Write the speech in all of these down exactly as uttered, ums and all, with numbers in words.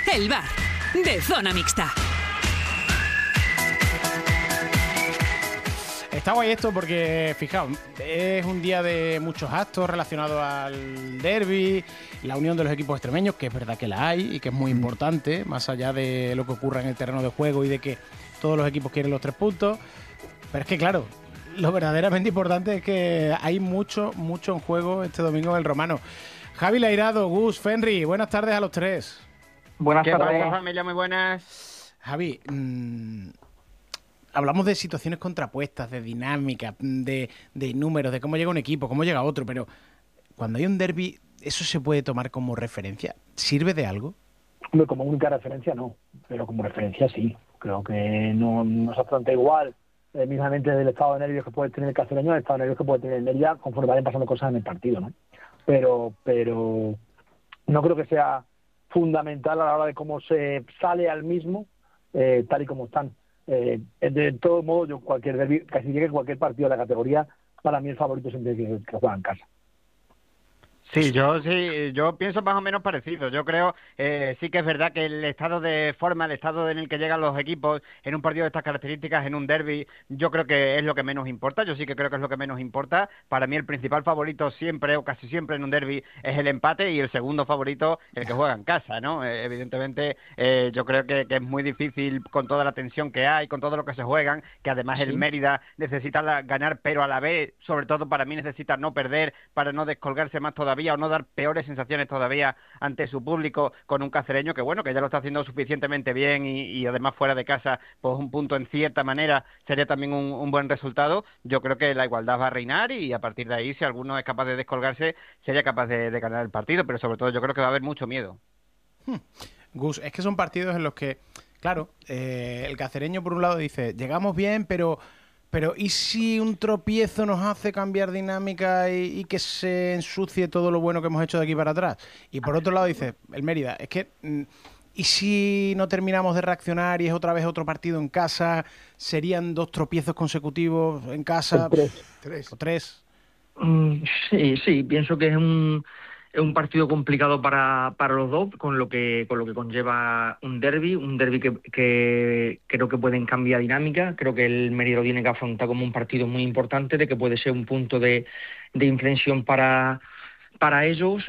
El bar de Zona Mixta. Está guay esto porque, fijaos, es un día de muchos actos relacionados al derbi, la unión de los equipos extremeños, que es verdad que la hay y que es muy importante, más allá de lo que ocurra en el terreno de juego y de que todos los equipos quieren los tres puntos. Pero es que, claro, lo verdaderamente importante es que hay mucho, mucho en juego este domingo en el Romano. Javi Lairado, Gus, Fenri, buenas tardes a los tres. Buenas ¿Qué tardes, pasa, familia? Muy buenas. Javi, mmm, hablamos de situaciones contrapuestas, de dinámica, de, de números, de cómo llega un equipo, cómo llega otro, pero cuando hay un derbi, ¿eso se puede tomar como referencia? ¿Sirve de algo? Hombre, como única referencia no, pero como referencia sí. Creo que no, no se afronta igual, eh, mismamente del estado de nervios que puede tener el castellano, el estado de nervios que puede tener el Mérida, conforme vayan pasando cosas en el partido, ¿no? Pero, pero no creo que sea fundamental a la hora de cómo se sale al mismo, eh, tal y como están. Eh, de todo modo, yo cualquier derbi, casi llegue cualquier partido de la categoría, para mí el favorito siempre es que, que juega en casa. Sí, yo sí, yo pienso más o menos parecido. Yo creo, eh, sí que es verdad que el estado de forma, el estado en el que llegan los equipos en un partido de estas características, en un derbi, yo creo que es lo que menos importa. Yo sí que creo que es lo que menos importa. Para mí el principal favorito siempre o casi siempre en un derbi es el empate y el segundo favorito el que juega en casa, ¿no? Eh, evidentemente, eh, yo creo que, que es muy difícil con toda la tensión que hay, con todo lo que se juegan, que además Sí. el Mérida necesita la, ganar, pero a la vez, sobre todo para mí necesita no perder para no descolgarse más todavía o no dar peores sensaciones todavía ante su público con un cacereño que bueno, que ya lo está haciendo suficientemente bien y, y además fuera de casa, pues un punto en cierta manera sería también un, un buen resultado. Yo creo que la igualdad va a reinar y a partir de ahí, si alguno es capaz de descolgarse, sería capaz de, de ganar el partido, pero sobre todo yo creo que va a haber mucho miedo. Hmm. Gus, es que son partidos en los que, claro, eh, el cacereño por un lado dice, llegamos bien, pero... Pero ¿y si un tropiezo nos hace cambiar dinámica y, y que se ensucie todo lo bueno que hemos hecho de aquí para atrás? Y por otro lado dice, el Mérida, es que ¿y si no terminamos de reaccionar y es otra vez otro partido en casa? ¿Serían dos tropiezos consecutivos en casa? Tres. Tres. O tres. Mm, Sí, sí, pienso que es un, es un partido complicado para, para los dos, con lo que con lo que conlleva un derbi, un derbi que, que creo que pueden cambiar dinámica. Creo que el Mérida lo tiene que afrontar como un partido muy importante, de que puede ser un punto de, de inflexión para, para ellos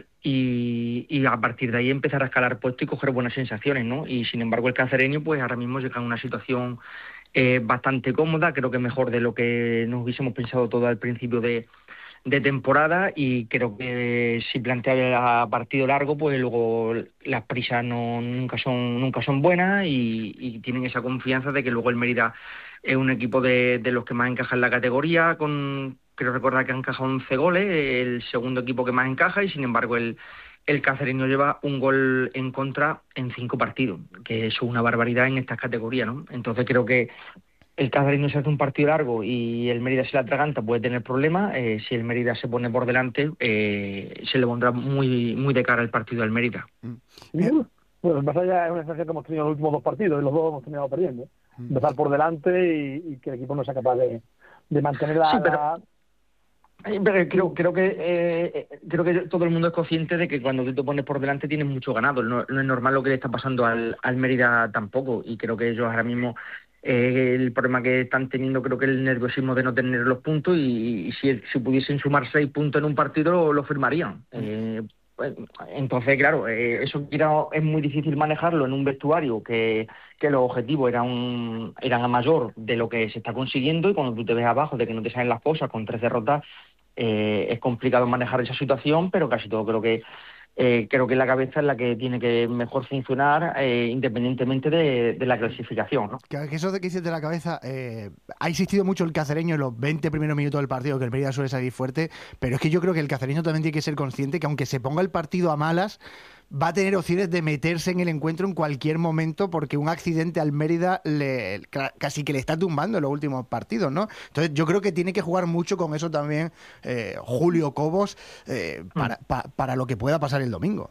y, y a partir de ahí empezar a escalar puesto y coger buenas sensaciones, ¿no? Y sin embargo el cacereño pues ahora mismo llega en una situación eh, bastante cómoda, creo que mejor de lo que nos hubiésemos pensado todo al principio de de temporada, y creo que si plantea a partido largo pues luego las prisas no nunca son nunca son buenas y, y tienen esa confianza de que luego el Mérida es un equipo de, de los que más encaja en la categoría, con creo recordar que ha encajado once goles, el segundo equipo que más encaja, y sin embargo el el cacereño lleva un gol en contra en cinco partidos, que eso es una barbaridad en estas categorías, ¿no? Entonces creo que el cacereño se hace un partido largo y el Mérida se la atraganta, puede tener problemas. Eh, si el Mérida se pone por delante, eh, se le pondrá muy muy de cara el partido al Mérida. Mm. Bueno, bueno, el Barça ya es una sensación que hemos tenido en los últimos dos partidos y los dos hemos terminado perdiendo. Mm. Empezar por delante y, y que el equipo no sea capaz de, de mantener la... Sí, pero... la... Pero creo, creo que eh, creo que todo el mundo es consciente de que cuando tú te pones por delante tienes mucho ganado. No, no es normal lo que le está pasando al, al Mérida tampoco, y creo que ellos ahora mismo eh, el problema que están teniendo, creo que el nerviosismo de no tener los puntos, y, y si, si pudiesen sumar seis puntos en un partido lo, lo firmarían. Eh, pues, entonces, claro, eh, eso era, es muy difícil manejarlo en un vestuario que, que los objetivos eran, eran a mayor de lo que se está consiguiendo, y cuando tú te ves abajo de que no te salen las cosas con tres derrotas, Eh, es complicado manejar esa situación, pero casi todo creo que eh, creo que la cabeza es la que tiene que mejor funcionar, eh, independientemente de, de la clasificación, ¿no? Que, que eso de que dices de la cabeza, eh, ha insistido mucho el cacereño en los veinte primeros minutos del partido, que el Mérida suele salir fuerte, pero es que yo creo que el cacereño también tiene que ser consciente que aunque se ponga el partido a malas, va a tener opciones de meterse en el encuentro en cualquier momento, porque un accidente al Mérida le, casi que le está tumbando en los últimos partidos, ¿no? Entonces yo creo que tiene que jugar mucho con eso también eh, Julio Cobos eh, para, mm. pa, para lo que pueda pasar el domingo.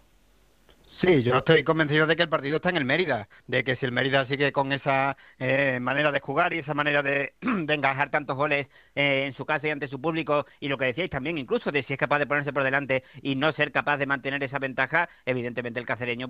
Sí, yo estoy convencido de que el partido está en el Mérida, de que si el Mérida sigue con esa eh, manera de jugar y esa manera de, de encajar tantos goles eh, en su casa y ante su público, y lo que decíais también incluso de si es capaz de ponerse por delante y no ser capaz de mantener esa ventaja, evidentemente el cacereño